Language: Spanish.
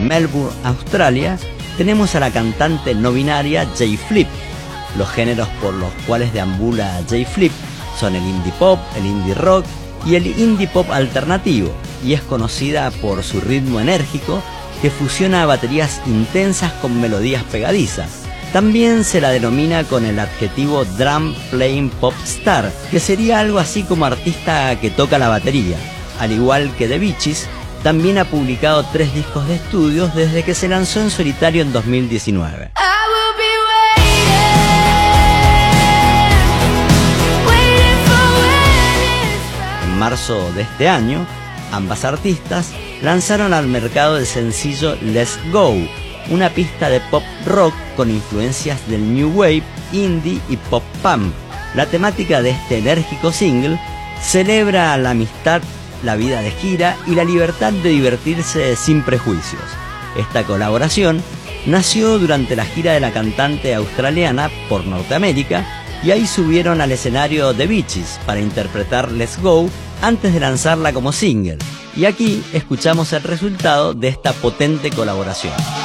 Melbourne, Australia, tenemos a la cantante no binaria J-Flip. Los géneros por los cuales deambula J-Flip son el indie pop, el indie rock y el indie pop alternativo, y es conocida por su ritmo enérgico que fusiona baterías intensas con melodías pegadizas. También se la denomina con el adjetivo drum playing pop star, que sería algo así como artista que toca la batería. Al igual que The Bee Gees, también ha publicado 3 discos de estudio desde que se lanzó en solitario en 2019. En marzo de este año, ambas artistas lanzaron al mercado el sencillo Let's Go, una pista de pop rock con influencias del new wave, indie y pop punk. La temática de este enérgico single celebra la amistad, la vida de gira y la libertad de divertirse sin prejuicios. Esta colaboración nació durante la gira de la cantante australiana por Norteamérica, y ahí subieron al escenario The Bee Gees para interpretar Let's Go antes de lanzarla como single. Y aquí escuchamos el resultado de esta potente colaboración.